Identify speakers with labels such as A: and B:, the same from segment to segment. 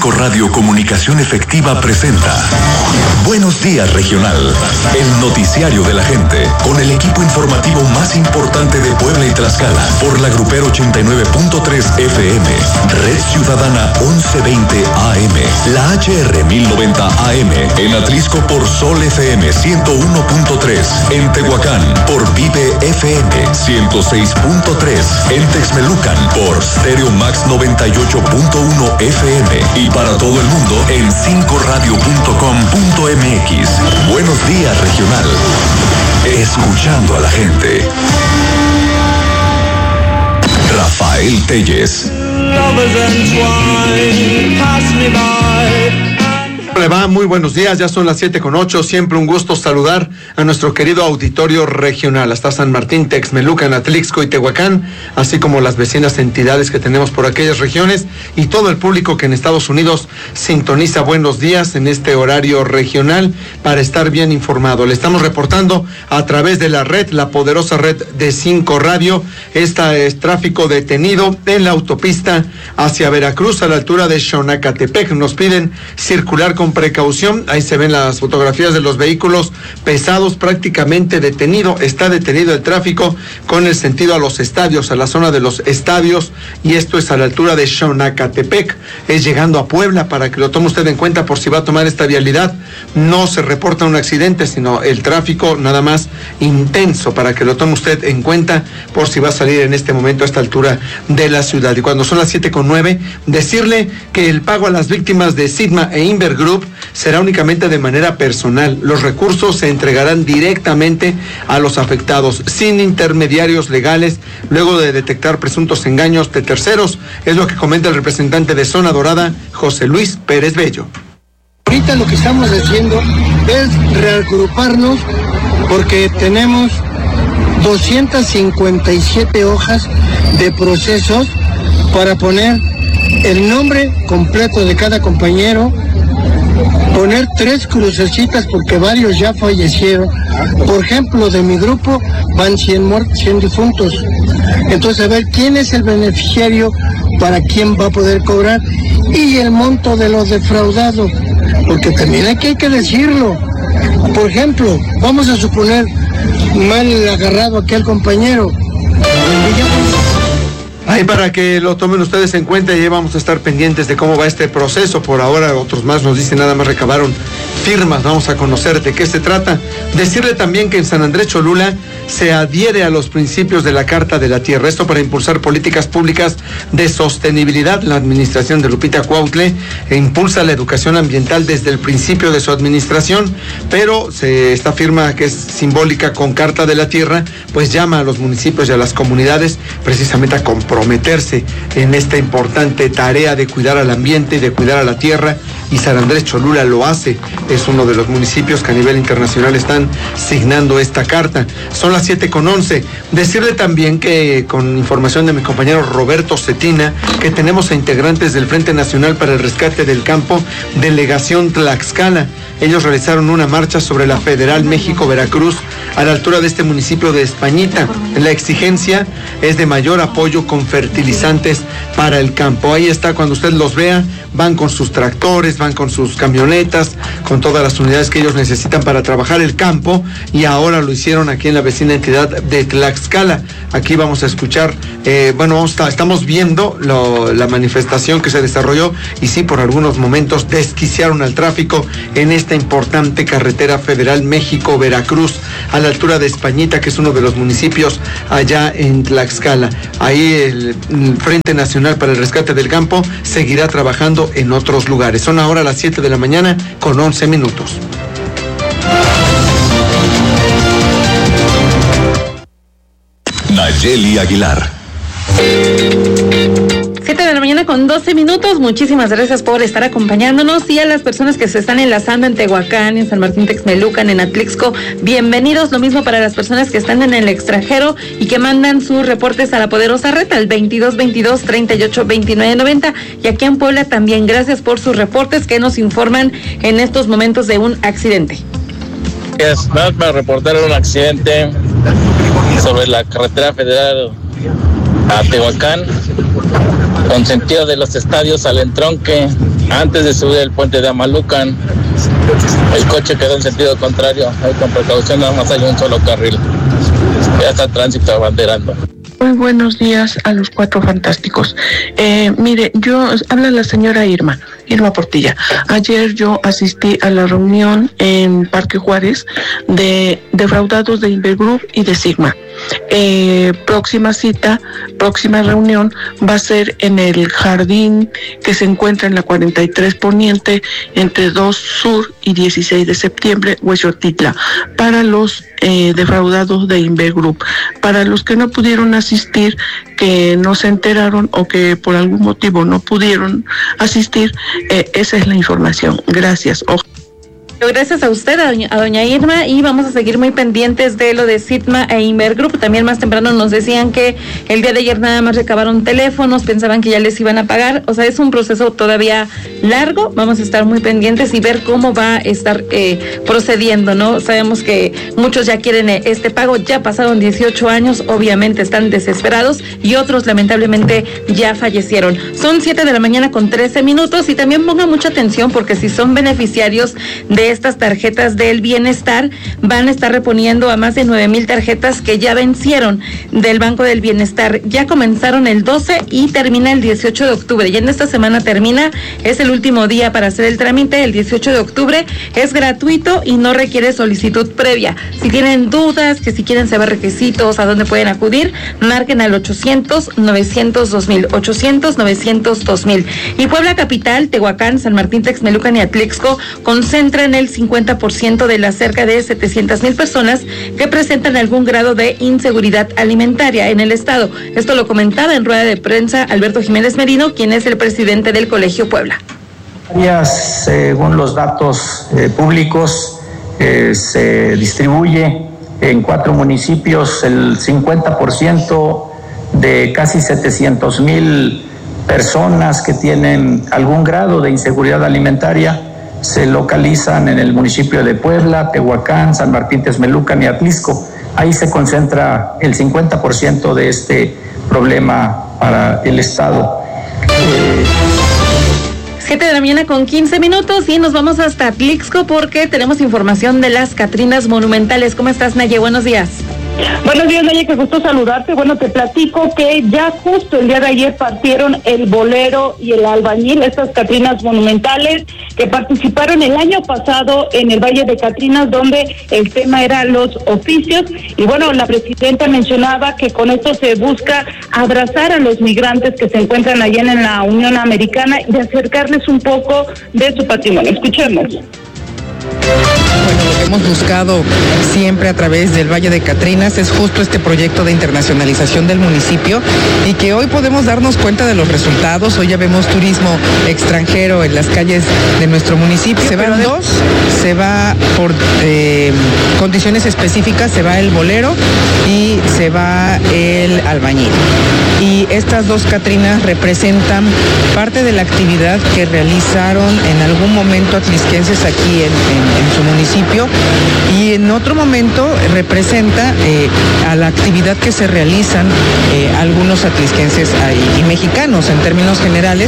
A: 5 Radio Comunicación Efectiva presenta Buenos Días Regional, el noticiario de la gente, con el equipo informativo más importante de Puebla y Tlaxcala, por la Grupero 89.3 FM, Red Ciudadana 1120 AM, la HR 1090 AM, en Atlisco por Sol FM 101.3, en Tehuacán por Vive FM 106.3, en Texmelucan por Stereo Max 98.1 FM y para todo el mundo en 5radio.com.mx. Buenos días, regional. Escuchando a la gente. Rafael Telles.
B: Le va, muy buenos días, ya son las 7:08, siempre un gusto saludar a nuestro querido auditorio regional, hasta San Martín, Texmelucan, Atlixco y Tehuacán, así como las vecinas entidades que tenemos por aquellas regiones y todo el público que en Estados Unidos sintoniza Buenos Días en este horario regional para estar bien informado. Le estamos reportando a través de la red, la poderosa red de 5 Radio, es tráfico detenido en la autopista hacia Veracruz a la altura de Xonacatepec. Nos piden circular con precaución. Ahí se ven las fotografías de los vehículos pesados prácticamente detenido. Está detenido el tráfico con el sentido a los estadios, a la zona de los estadios, y esto es a la altura de Xonacatepec. Es llegando a Puebla, para que lo tome usted en cuenta por si va a tomar esta vialidad. No se reporta un accidente, sino el tráfico nada más intenso, para que lo tome usted en cuenta por si va a salir en este momento a esta altura de la ciudad. Y cuando son las 7:09, decirle que el pago a las víctimas de Sigma e Inver Group será únicamente de manera personal. Los recursos se entregarán directamente a los afectados, sin intermediarios legales, luego de detectar presuntos engaños de terceros. Es lo que comenta el representante de Zona Dorada, José Luis Pérez Bello.
C: Ahorita lo que estamos haciendo es reagruparnos, porque tenemos 257 hojas de procesos para poner el nombre completo de cada compañero, poner 3 crucecitas porque varios ya fallecieron. Por ejemplo, de mi grupo van 100 muertos, 100 difuntos. Entonces, a ver quién es el beneficiario, para quién va a poder cobrar, y el monto de los defraudados, porque también hay que decirlo. Por ejemplo, vamos a suponer mal agarrado aquel compañero.
B: Ahí para que lo tomen ustedes en cuenta, y vamos a estar pendientes de cómo va este proceso. Por ahora otros más nos dicen nada más recabaron firmas. Vamos a conocer de qué se trata. Decirle también que en San Andrés Cholula se adhiere a los principios de la Carta de la Tierra. Esto para impulsar políticas públicas de sostenibilidad. La administración de Lupita Cuautle impulsa la educación ambiental desde el principio de su administración, pero esta firma, que es simbólica con Carta de la Tierra, pues llama a los municipios y a las comunidades precisamente a comprometerse en esta importante tarea de cuidar al ambiente y de cuidar a la tierra, y San Andrés Cholula lo hace. Es uno de los municipios que a nivel internacional están signando esta carta. Son las 7:11. Decirle también que, con información de mi compañero Roberto Cetina, que tenemos a integrantes del Frente Nacional para el Rescate del Campo, Delegación Tlaxcala. Ellos realizaron una marcha sobre la Federal México-Veracruz a la altura de este municipio de Españita. La exigencia es de mayor apoyo con fertilizantes para el campo. Ahí está, cuando usted los vea, van con sus tractores, van con sus camionetas, con todas las unidades que ellos necesitan para trabajar el campo, y ahora lo hicieron aquí en la vecina entidad de Tlaxcala. Aquí vamos a escuchar, estamos viendo la manifestación que se desarrolló, y sí, por algunos momentos desquiciaron al tráfico en esta importante carretera federal México-Veracruz, a la altura de Españita, que es uno de los municipios allá en Tlaxcala. Ahí el Frente Nacional para el Rescate del Campo seguirá trabajando en otros lugares. Son ahora las 7 de la mañana con 11 minutos.
A: Nayeli Aguilar.
D: 7 de la mañana con 12 minutos. Muchísimas gracias por estar acompañándonos, y a las personas que se están enlazando en Tehuacán, en San Martín Texmelucan, en Atlixco, bienvenidos. Lo mismo para las personas que están en el extranjero y que mandan sus reportes a la poderosa red al 2222-382990. Y aquí en Puebla también, gracias por sus reportes que nos informan en estos momentos de un accidente.
E: Nada para reportar un accidente sobre la carretera federal a Tehuacán. con sentido de los estadios al entronque, antes de subir el puente de Amalucan. El coche quedó en sentido contrario, ahí con precaución nada más hay un solo carril. Ya está el tránsito abanderando.
F: Muy buenos días a los cuatro fantásticos. Mire, habla la señora Irma Portilla. Ayer yo asistí a la reunión en Parque Juárez de defraudados de Invergroup y de Sigma. Próxima reunión va a ser en el jardín que se encuentra en la 43 Poniente, entre 2 Sur y 16 de septiembre, Huexotitla, para los defraudados de Invergroup. Para los que no pudieron asistir, que no se enteraron o que por algún motivo no pudieron asistir, esa es la información. Gracias.
D: Gracias a usted, a doña Irma, y vamos a seguir muy pendientes de lo de Sigma e Invergroup. También más temprano nos decían que el día de ayer nada más recabaron teléfonos, pensaban que ya les iban a pagar. O sea, es un proceso todavía largo. Vamos a estar muy pendientes y ver cómo va a estar procediendo, ¿no? Sabemos que muchos ya quieren este pago, ya pasaron 18 años, obviamente están desesperados, y otros lamentablemente ya fallecieron. Son 7 de la mañana con 13 minutos, y también pongan mucha atención porque si son beneficiarios de estas tarjetas del bienestar, van a estar reponiendo a más de 9,000 tarjetas que ya vencieron del Banco del Bienestar. Ya comenzaron el 12 y termina el 18 de octubre. Ya en esta semana termina, es el último día para hacer el trámite. El 18 de octubre es gratuito y no requiere solicitud previa. Si tienen dudas, que si quieren saber requisitos, a dónde pueden acudir, marquen al 800-900-2000, 800-900-2000. Y Puebla Capital, Tehuacán, San Martín Texmelucan y Atlixco concentran el 50% de las cerca de 700,000 personas que presentan algún grado de inseguridad alimentaria en el estado. Esto lo comentaba en rueda de prensa Alberto Jiménez Merino, quien es el presidente del Colegio Puebla.
G: Según los datos públicos, se distribuye en 4 municipios el 50% de casi 700,000 personas que tienen algún grado de inseguridad alimentaria. Se localizan en el municipio de Puebla, Tehuacán, San Martín Texmelucan y Atlixco. Ahí se concentra el 50% de este problema para el estado.
D: 7 de la mañana con 15 minutos y nos vamos hasta Atlixco porque tenemos información de las Catrinas Monumentales. ¿Cómo estás, Naye? Buenos días.
H: Buenos días, Naye, qué gusto saludarte. Bueno, te platico que ya justo el día de ayer partieron el Bolero y el Albañil, estas Catrinas Monumentales que participaron el año pasado en el Valle de Catrinas, donde el tema era los oficios. Y bueno, la presidenta mencionaba que con esto se busca abrazar a los migrantes que se encuentran allá en la Unión Americana y acercarles un poco de su patrimonio. Escuchemos.
I: Bueno, lo que hemos buscado siempre a través del Valle de Catrinas es justo este proyecto de internacionalización del municipio y que hoy podemos darnos cuenta de los resultados. Hoy ya vemos turismo extranjero en las calles de nuestro municipio. Se van dos, se va por condiciones específicas, se va el Bolero y se va el Albañil. Y estas dos Catrinas representan parte de la actividad que realizaron en algún momento atlisquenses aquí en su municipio, y en otro momento representa a la actividad que se realizan algunos atlisquenses y mexicanos en términos generales.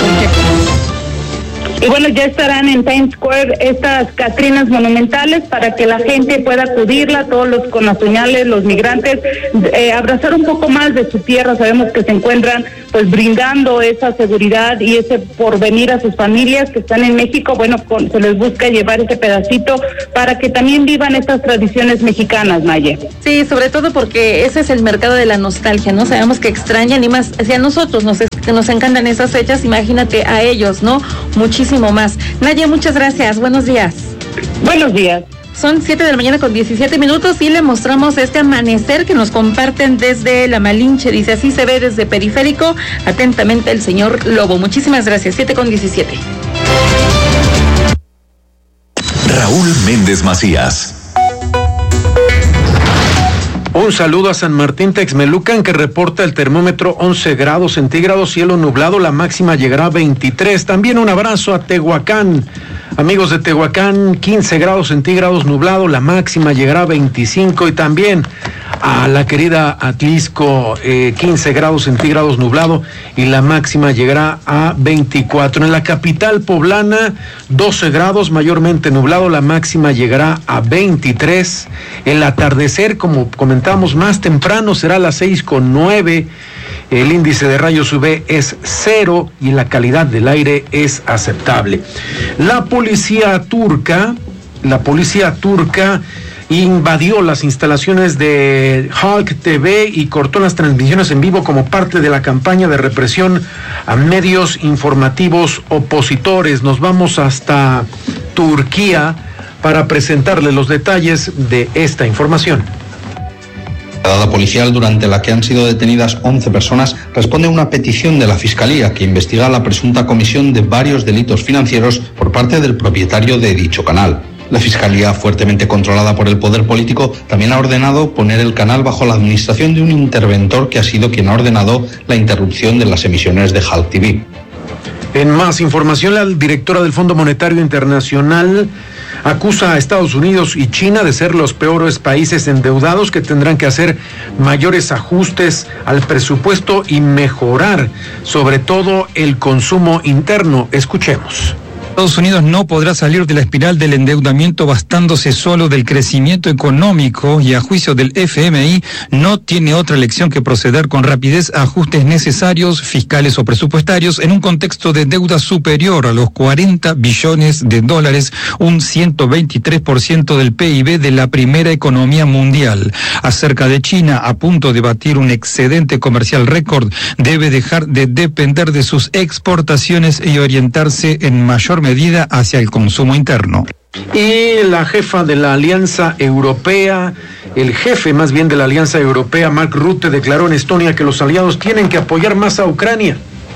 H: Y bueno, ya estarán en Times Square estas Catrinas Monumentales para que la gente pueda acudirla, todos los connacionales, los migrantes, abrazar un poco más de su tierra. Sabemos que se encuentran pues brindando esa seguridad y ese porvenir a sus familias que están en México. Bueno, se les busca llevar ese pedacito para que también vivan estas tradiciones mexicanas, Naye.
D: Sí, sobre todo porque ese es el mercado de la nostalgia, ¿no? Sabemos que extrañan, y más, si a nosotros nos encantan esas fechas, imagínate a ellos, ¿no? Muchísimo más. Naye, muchas gracias. Buenos días.
H: Buenos días.
D: Son 7 de la mañana con 17 minutos y le mostramos este amanecer que nos comparten desde La Malinche. Dice, así se ve desde Periférico. Atentamente el señor Lobo. Muchísimas gracias. 7 con 17.
A: Raúl Méndez Macías.
J: Un saludo a San Martín Texmelucan, que reporta el termómetro 11 grados centígrados, cielo nublado, la máxima llegará a 23. También un abrazo a Tehuacán. Amigos de Tehuacán, 15 grados centígrados nublado, la máxima llegará a 25. Y también a la querida Atlisco, 15 grados centígrados nublado y la máxima llegará a 24. En la capital poblana, 12 grados mayormente nublado, la máxima llegará a 23. El atardecer, como comentamos más temprano, será a las 6:09. El índice de rayos UV es 0 y la calidad del aire es aceptable. La policía turca invadió las instalaciones de Halk TV y cortó las transmisiones en vivo como parte de la campaña de represión a medios informativos opositores. Nos vamos hasta Turquía para presentarle los detalles de esta información.
K: La redada policial, durante la que han sido detenidas 11 personas, responde a una petición de la Fiscalía que investiga la presunta comisión de varios delitos financieros por parte del propietario de dicho canal. La Fiscalía, fuertemente controlada por el poder político, también ha ordenado poner el canal bajo la administración de un interventor que ha sido quien ha ordenado la interrupción de las emisiones de Halk TV.
J: En más información, la directora del Fondo Monetario Internacional acusa a Estados Unidos y China de ser los peores países endeudados que tendrán que hacer mayores ajustes al presupuesto y mejorar, sobre todo, el consumo interno. Escuchemos.
L: Estados Unidos no podrá salir de la espiral del endeudamiento bastándose solo del crecimiento económico y, a juicio del FMI, no tiene otra elección que proceder con rapidez a ajustes necesarios, fiscales o presupuestarios, en un contexto de deuda superior a los $40 billones, un 123% del PIB de la primera economía mundial. Acerca de China, a punto de batir un excedente comercial récord, debe dejar de depender de sus exportaciones y orientarse en mayor medida hacia el consumo interno.
J: Y la jefa de la Alianza Europea, el jefe más bien de la Alianza Europea, Mark Rutte, declaró en Estonia que los aliados tienen que apoyar más a Ucrania.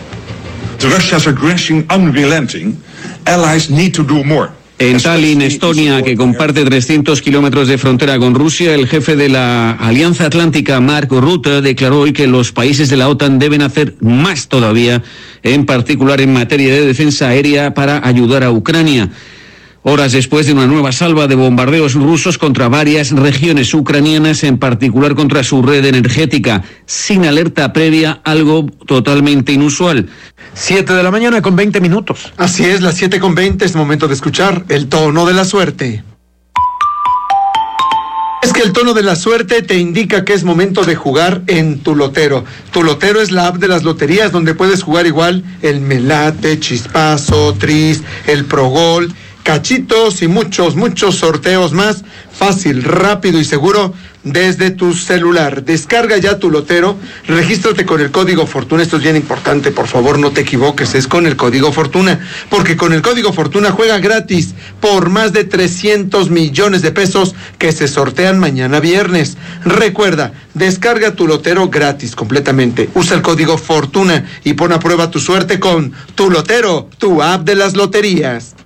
M: Russia's aggression unrelenting, allies need to do more.
N: En Tallinn, Estonia, que comparte 300 kilómetros de frontera con Rusia, el jefe de la Alianza Atlántica, Mark Rutte, declaró hoy que los países de la OTAN deben hacer más todavía, en particular en materia de defensa aérea, para ayudar a Ucrania. Horas después de una nueva salva de bombardeos rusos contra varias regiones ucranianas, en particular contra su red energética, sin alerta previa, algo totalmente inusual.
J: 7:20 a.m.
B: Así es, las 7:20, es momento de escuchar el tono de la suerte. Es que el tono de la suerte te indica que es momento de jugar en Tu Lotero. Tu Lotero es la app de las loterías donde puedes jugar igual el Melate, Chispazo, Tris, el Progol, cachitos y muchos sorteos más, fácil, rápido y seguro desde tu celular. Descarga ya Tu Lotero, regístrate con el código Fortuna. Esto es bien importante, por favor no te equivoques, es con el código Fortuna, porque con el código Fortuna juega gratis por más de 300 millones de pesos que se sortean mañana viernes. Recuerda, descarga Tu Lotero gratis completamente, usa el código Fortuna y pon a prueba tu suerte con Tu Lotero, tu app de las loterías.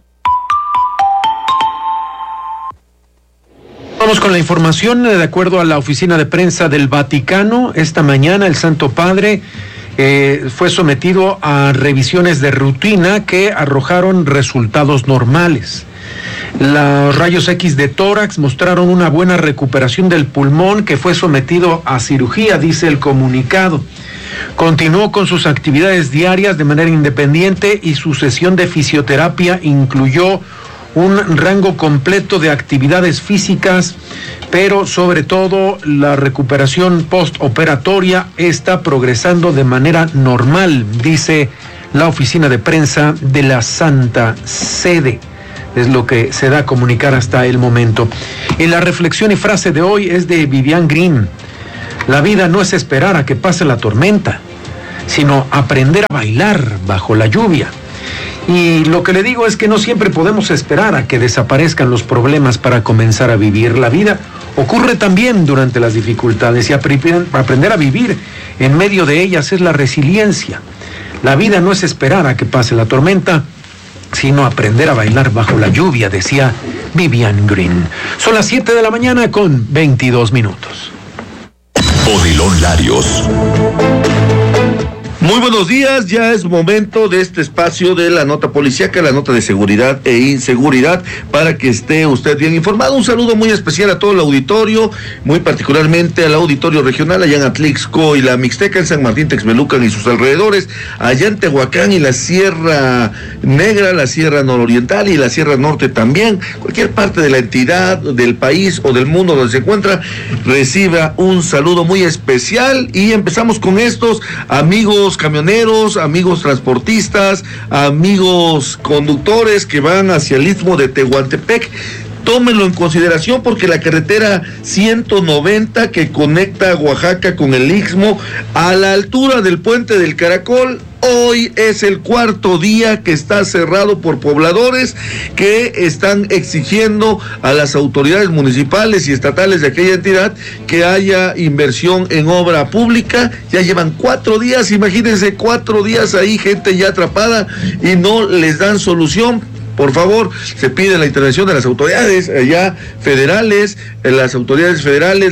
J: Vamos con la información. De acuerdo a la oficina de prensa del Vaticano, esta mañana el Santo Padre fue sometido a revisiones de rutina que arrojaron resultados normales. Los rayos X de tórax mostraron una buena recuperación del pulmón, que fue sometido a cirugía, dice el comunicado. Continuó con sus actividades diarias de manera independiente y su sesión de fisioterapia incluyó un rango completo de actividades físicas, pero sobre todo la recuperación postoperatoria está progresando de manera normal, dice la oficina de prensa de la Santa Sede. Es lo que se da a comunicar hasta el momento. Y la reflexión y frase de hoy es de Vivian Green. La vida no es esperar a que pase la tormenta, sino aprender a bailar bajo la lluvia. Y lo que le digo es que no siempre podemos esperar a que desaparezcan los problemas para comenzar a vivir. La vida ocurre también durante las dificultades y aprender a vivir en medio de ellas es la resiliencia. La vida no es esperar a que pase la tormenta, sino aprender a bailar bajo la lluvia, decía Vivian Green. Son las 7:22 a.m.
A: Odilon Larios.
O: Muy buenos días, ya es momento de este espacio de la nota policíaca, la nota de seguridad e inseguridad, para que esté usted bien informado. Un saludo muy especial a todo el auditorio, muy particularmente al auditorio regional allá en Atlixco y la Mixteca, en San Martín Texmelucan y sus alrededores, allá en Tehuacán y la Sierra Negra, la Sierra Nororiental y la Sierra Norte también. Cualquier parte de la entidad, del país o del mundo donde se encuentra, reciba un saludo muy especial. Y empezamos con estos amigos camioneros, amigos transportistas, amigos conductores que van hacia el Istmo de Tehuantepec. Tómenlo en consideración porque la carretera 190 que conecta Oaxaca con el Istmo a la altura del Puente del Caracol, hoy es el cuarto día que está cerrado por pobladores que están exigiendo a las autoridades municipales y estatales de aquella entidad que haya inversión en obra pública. Ya llevan 4 días, imagínense, 4 días ahí, gente ya atrapada y no les dan solución. Por favor, se pide la intervención de las autoridades allá federales, las autoridades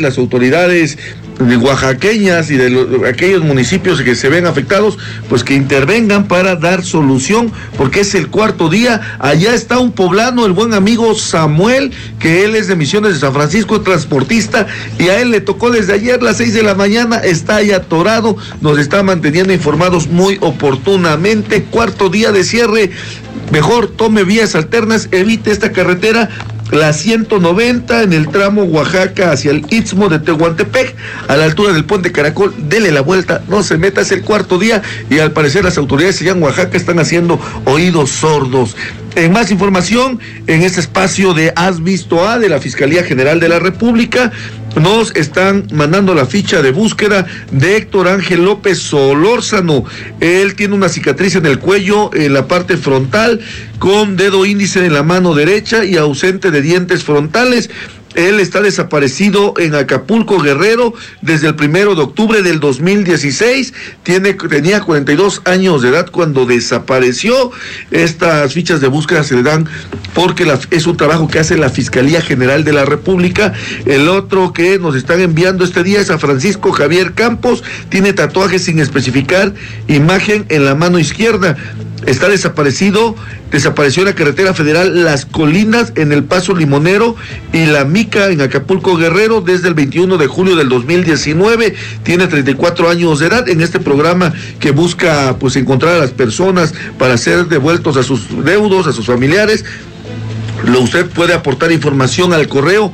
O: oaxaqueñas y de aquellos municipios que se ven afectados, pues que intervengan para dar solución, porque es el cuarto día. Allá está un poblano, el buen amigo Samuel, que él es de Misiones de San Francisco, transportista, y a él le tocó desde ayer las 6 de la mañana, está ahí atorado, nos está manteniendo informados muy oportunamente. Cuarto día de cierre. Mejor tome vías alternas, evite esta carretera, la 190 en el tramo Oaxaca hacia el Istmo de Tehuantepec, a la altura del Puente Caracol. Dele la vuelta, no se meta, es el cuarto día y al parecer las autoridades allá en Oaxaca están haciendo oídos sordos. En más información, en este espacio de Has Visto A de la Fiscalía General de la República, nos están mandando la ficha de búsqueda de Héctor Ángel López Solórzano. Él tiene una cicatriz en el cuello, en la parte frontal, con dedo índice en la mano derecha y ausente de dientes frontales. Él está desaparecido en Acapulco, Guerrero, desde el 1 de octubre del 2016. Tenía 42 años de edad cuando desapareció. Estas fichas de búsqueda se le dan porque es un trabajo que hace la Fiscalía General de la República. El otro que nos están enviando este día es a Francisco Javier Campos. Tiene tatuajes sin especificar, imagen en la mano izquierda. Está desapareció en la carretera federal Las Colinas, en el Paso Limonero y La Mica, en Acapulco, Guerrero, desde el 21 de julio del 2019. Tiene 34 años de edad. En este programa que busca pues encontrar a las personas para ser devueltos a sus deudos, a sus familiares, usted puede aportar información al correo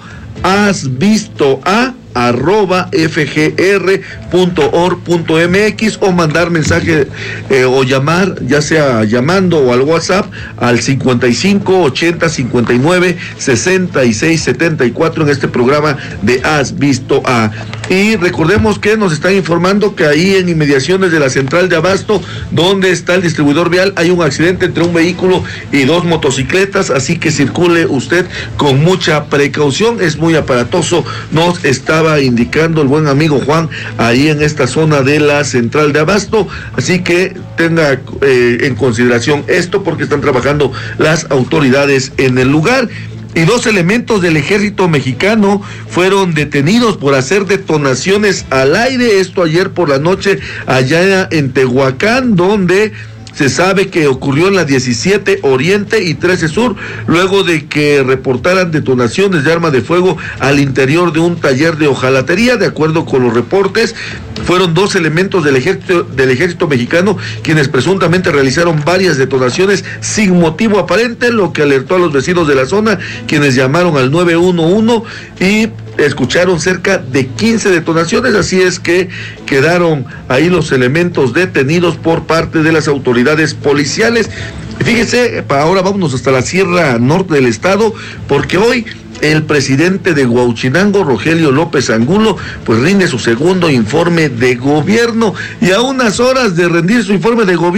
O: hasvistoa@fgr.org.mx o mandar mensaje o llamar, ya sea llamando o al WhatsApp al 55 80 59 66 74 en este programa de Has Visto A. Y recordemos que nos están informando que ahí en inmediaciones de la central de Abasto, donde está el distribuidor vial, hay un accidente entre un vehículo y 2 motocicletas, así que circule usted con mucha precaución, es muy aparatoso, nos estaba indicando el buen amigo Juan ahí en esta zona de la central de Abasto, así que tenga en consideración esto porque están trabajando las autoridades en el lugar. Y 2 elementos del ejército mexicano fueron detenidos por hacer detonaciones al aire, esto ayer por la noche allá en Tehuacán, donde se sabe que ocurrió en la 17 Oriente y 13 Sur, luego de que reportaran detonaciones de arma de fuego al interior de un taller de hojalatería. De acuerdo con los reportes, fueron 2 elementos del ejército mexicano quienes presuntamente realizaron varias detonaciones sin motivo aparente, lo que alertó a los vecinos de la zona, quienes llamaron al 911 y escucharon cerca de 15 detonaciones, así es que quedaron ahí los elementos detenidos por parte de las autoridades policiales. Fíjese, ahora vámonos hasta la Sierra Norte del estado, porque hoy el presidente de Huauchinango, Rogelio López Angulo, pues rinde su segundo informe de gobierno, y a unas horas de rendir su informe de gobierno